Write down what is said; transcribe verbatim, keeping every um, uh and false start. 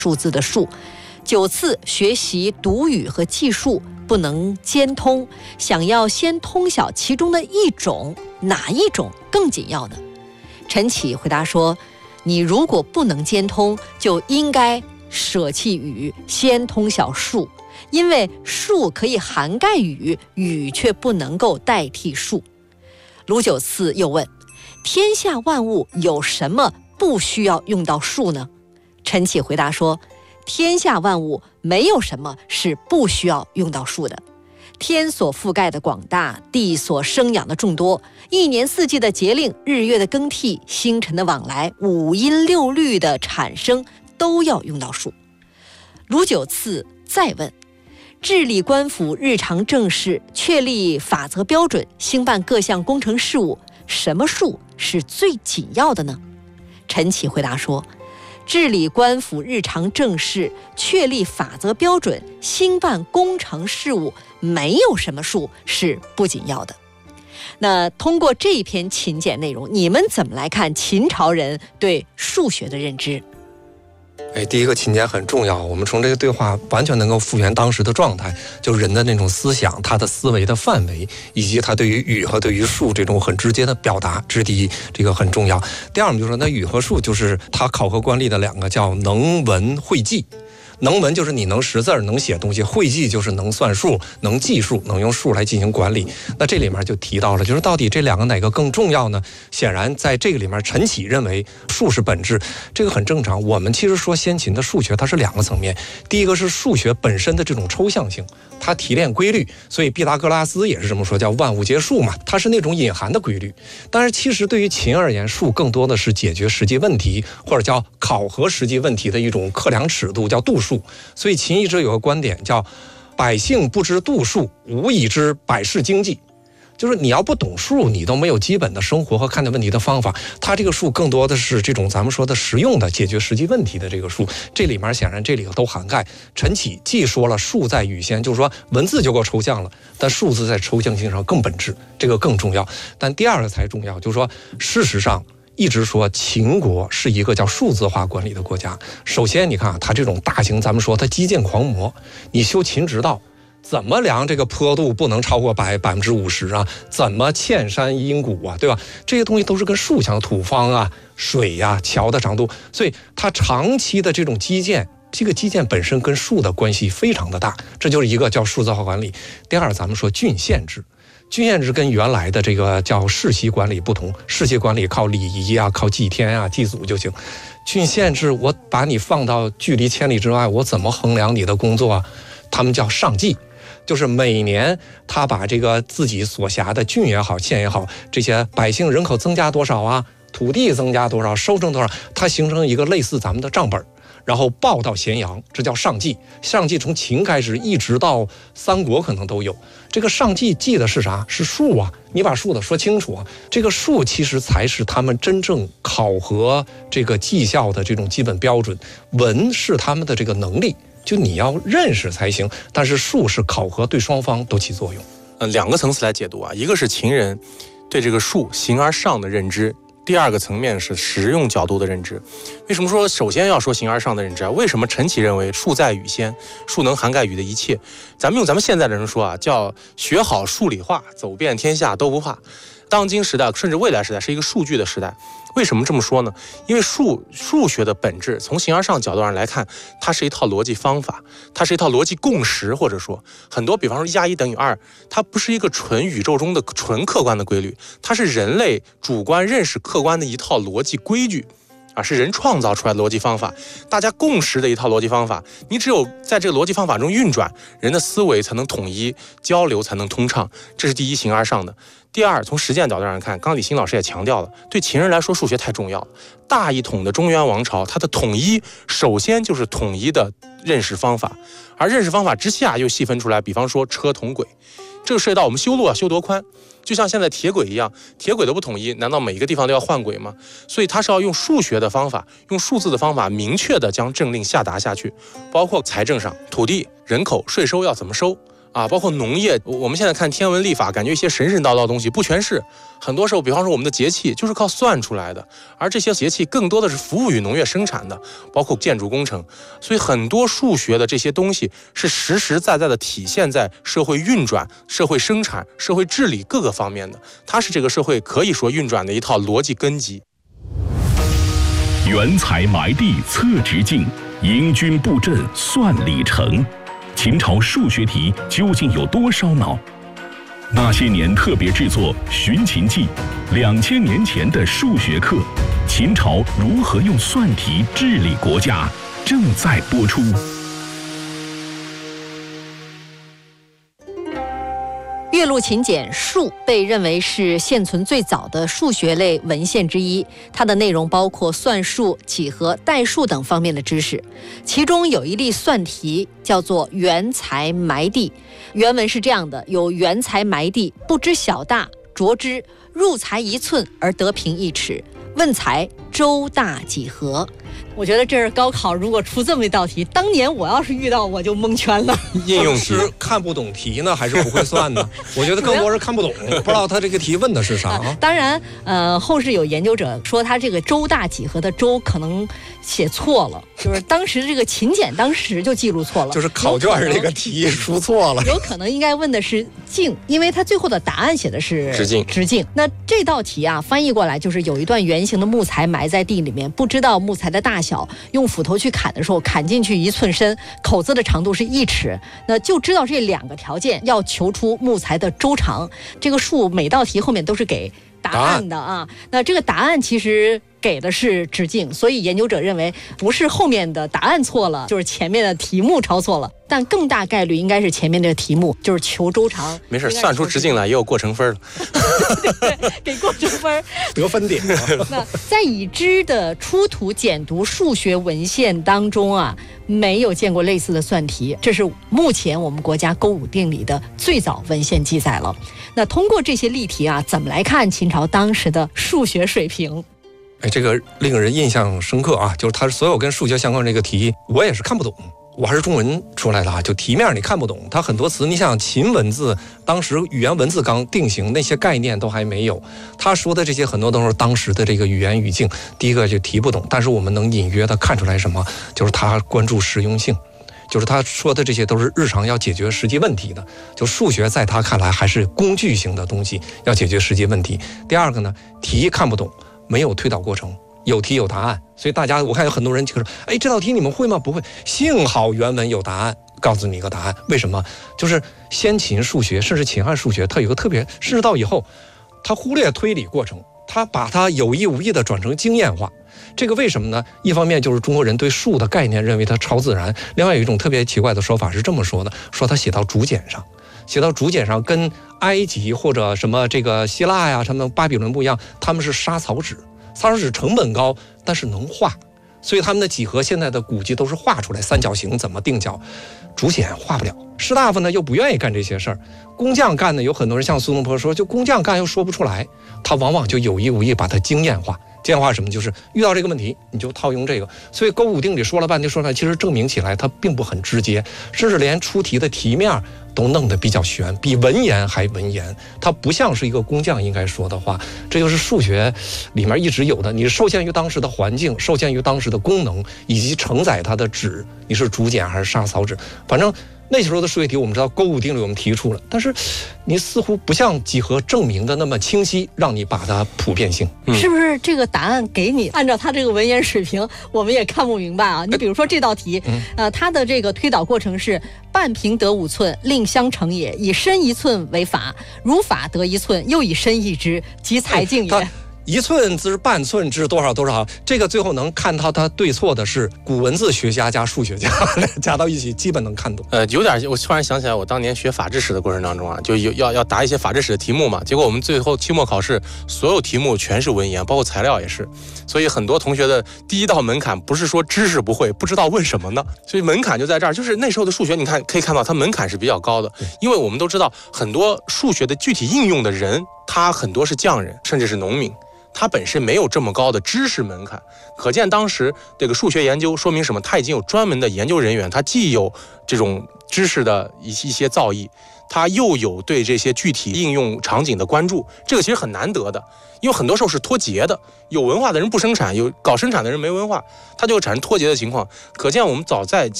数字的数。九次学习读语和记数不能兼通，想要先通晓其中的一种，哪一种更紧要呢？陈启回答说，你如果不能兼通，就应该舍弃语，先通晓数，因为数可以涵盖语，语却不能够代替数。卢九次又问，天下万物有什么不需要用到数呢？陈启回答说，天下万物没有什么是不需要用到数的。天所覆盖的广大，地所生养的众多，一年四季的节令，日月的更替，星辰的往来，五音六律的产生，都要用到数。卢九次再问，治理官府日常政事，确立法则标准，兴办各项工程事务，什么数是最紧要的呢？陈启回答说，治理官府日常政事，确立法则标准，兴办工程事务，没有什么数是不紧要的。那通过这一篇秦简内容，你们怎么来看秦朝人对数学的认知？ 哎，第一个秦简很重要，我们从这个对话完全能够复原当时的状态，就人的那种思想，他的思维的范围，以及他对于语和对于数这种很直接的表达，这是第一，这个很重要。第二，我们就说那语和数就是他考核官吏的两个叫能文会记。能文就是你能识字能写东西，会记就是能算数能计数，能用数来进行管理。那这里面就提到了，就是到底这两个哪个更重要呢？显然在这个里面，陈启认为数是本质，这个很正常。我们其实说先秦的数学它是两个层面，第一个是数学本身的这种抽象性，它提炼规律，所以毕达哥拉斯也是这么说，叫万物皆数嘛，它是那种隐含的规律。但是其实对于秦而言，数更多的是解决实际问题，或者叫考核实际问题的一种克量尺度，叫度数。所以秦一直有个观点叫百姓不知度数，无以知百世经济。就是你要不懂数，你都没有基本的生活和看待问题的方法。它这个数更多的是这种咱们说的实用的解决实际问题的这个数，这里面显然这里都涵盖。陈启既说了数在语先，就是说文字就够抽象了，但数字在抽象性上更本质，这个更重要。但第二个才重要，就是说事实上一直说秦国是一个叫数字化管理的国家。首先你看啊，它这种大型，咱们说它基建狂魔，你修秦直道怎么量这个坡度不能超过百百分之五十啊？怎么嵌山阴谷啊？对吧？这些东西都是跟数相土方啊、水呀、啊、桥的长度，所以它长期的这种基建，这个基建本身跟数的关系非常的大，这就是一个叫数字化管理。第二，咱们说郡县制。郡县制跟原来的这个叫世袭管理不同，世袭管理靠礼仪啊，靠祭天啊、祭祖就行。郡县制，我把你放到距离千里之外，我怎么衡量你的工作啊？他们叫上计，就是每年他把这个自己所辖的郡也好、县也好，这些百姓人口增加多少啊，土地增加多少，收成多少，它形成一个类似咱们的账本。然后报到咸阳，这叫上计。上计从秦开始一直到三国可能都有。这个上计记的是啥？是数啊！你把数的说清楚啊！这个数其实才是他们真正考核这个绩效的这种基本标准。文是他们的这个能力，就你要认识才行。但是数是考核，对双方都起作用。 嗯，两个层次来解读啊，一个是秦人对这个数形而上的认知。第二个层面是实用角度的认知。为什么说首先要说形而上的认知啊？为什么陈启认为数在语先，数能涵盖语的一切？咱们用咱们现在的人说啊，叫学好数理化，走遍天下都不怕。当今时代甚至未来时代是一个数据的时代。为什么这么说呢？因为数数学的本质从形而上角度上来看，它是一套逻辑方法，它是一套逻辑共识，或者说很多比方说一加一等于二，它不是一个纯宇宙中的纯客观的规律，它是人类主观认识客观的一套逻辑规矩啊，是人创造出来的逻辑方法，大家共识的一套逻辑方法。你只有在这个逻辑方法中运转，人的思维才能统一，交流才能通畅，这是第一，形而上的。第二，从实践角度上看，刚李欣老师也强调了，对秦人来说数学太重要了。大一统的中原王朝，它的统一首先就是统一的认识方法，而认识方法之下又细分出来，比方说车同轨，这个涉及到我们修路啊，修多宽，就像现在铁轨一样，铁轨都不统一，难道每一个地方都要换轨吗？所以它是要用数学的方法，用数字的方法，明确的将政令下达下去，包括财政上，土地、人口、税收要怎么收啊，包括农业，我们现在看天文历法，感觉一些神神叨叨的东西，不全是。很多时候，比方说我们的节气就是靠算出来的，而这些节气更多的是服务于农业生产的，包括建筑工程。所以很多数学的这些东西是实实在在的体现在社会运转、社会生产、社会治理各个方面的，它是这个社会可以说运转的一套逻辑根基。 原材埋地测直径，迎军布阵算里程。秦朝数学题究竟有多烧脑？那些年特别制作《寻秦记》，两千年前的数学课，秦朝如何用算题治理国家，正在播出。 岳麓秦简数被认为是现存最早的数学类文献之一，它的内容包括算术、几何、代数等方面的知识。其中有一例算题叫做原材埋地，原文是这样的：有原材埋地，不知小大，着之，入材一寸而得平一尺，问材周大几何。我觉得这是高考如果出这么一道题，当年我要是遇到我就蒙圈了。 应用题是看不懂题呢，还是不会算呢？我觉得更多是看不懂，不知道他这个题问的是啥啊。 啊当然，呃，后世有研究者说他这个周大几何的周可能写错了，就是当时这个秦简当时就记录错了， 就是考卷这个题出错了， 有可能应该问的是径，因为他最后的答案写的是直径。 直径。那这道题啊，翻译过来就是有一段圆形的木材埋在地里面，不知道木材的大小，用斧头去砍的时候，砍进去一寸深，口子的长度是一尺，那就知道这两个条件要求出木材的周长。这个数每道题后面都是给答案的啊，那这个答案其实给的是直径，所以研究者认为不是后面的答案错了，就是前面的题目抄错了，但更大概率应该是前面的题目，就是求周长。 没事，算出直径来也有过程分了。 对对，给过程分得分点。 那在已知的出土简读数学文献当中啊，没有见过类似的算题，这是目前我们国家勾股定理的最早文献记载了。那通过这些例题啊，怎么来看秦朝当时的数学水平？ 哎，这个令人印象深刻啊！就是他所有跟数学相关这个题，我也是看不懂。我还是中文出来的啊，就题面你看不懂，它很多词，你想秦文字当时语言文字刚定型，那些概念都还没有。他说的这些很多都是当时的这个语言语境。第一个就题不懂，但是我们能隐约的看出来什么？就是他关注实用性。就是他说的这些都是日常要解决实际问题的，就数学在他看来还是工具性的东西，要解决实际问题。第二个呢，题看不懂，没有推导过程，有题有答案，所以大家我看有很多人就说，哎，这道题你们会吗？不会。幸好原文有答案，告诉你一个答案。为什么？就是先秦数学，甚至秦汉数学，它有个特别，甚至到以后，它忽略推理过程，它把它有意无意的转成经验化。这个为什么呢？一方面就是中国人对数的概念认为它超自然，另外有一种特别奇怪的说法是这么说的，说它写到竹简上，写到竹简上跟埃及或者什么这个希腊呀、什么巴比伦不一样，他们是沙草纸，沙草纸成本高，但是能画，所以他们的几何现在的估计都是画出来，三角形怎么定角，竹简画不了。士大夫呢又不愿意干这些事儿，工匠干呢有很多人像苏东坡说，就工匠干又说不出来，他往往就有意无意把它经验化。经验化什么？就是遇到这个问题，你就套用这个。所以勾股定理说了半天，说出来其实证明起来它并不很直接，甚至连出题的题面都弄得比较悬，比文言还文言。它不像是一个工匠应该说的话。这就是数学里面一直有的，你受限于当时的环境，受限于当时的功能，以及承载它的纸，你是竹简还是沙草纸，反正。那时候的数学题我们知道勾股定理我们提出了，但是你似乎不像几何证明的那么清晰，让你把它普遍性。 嗯、是不是这个答案给你按照他这个文言水平，我们也看不明白啊？你比如说这道题，嗯、呃，它的这个推导过程是半平得五寸，令相乘也，以深一寸为法，如法得一寸，又以深一之，即裁径也。 一寸之半寸之多少多少，这个最后能看到它对错的是古文字学家加数学家加到一起，基本能看懂。 呃，有点，我突然想起来，我当年学法制史的过程当中啊，就有要要答一些法制史的题目嘛，结果我们最后期末考试所有题目全是文言，包括材料也是，所以很多同学的第一道门槛不是说知识不会，不知道问什么呢，所以门槛就在这儿，就是那时候的数学，你看可以看到它门槛是比较高的，因为我们都知道很多数学的具体应用的人，他很多是匠人，甚至是农民。它本身没有这么高的知识门槛，可见当时这个数学研究说明什么？它已经有专门的研究人员，它既有这种知识的一一些造诣，他又有对这些具体应用场景的关注，这个其实很难得的，因为很多时候是脱节的，有文化的人不生产，有搞生产的人没文化，它就会产生脱节的情况。可见我们早在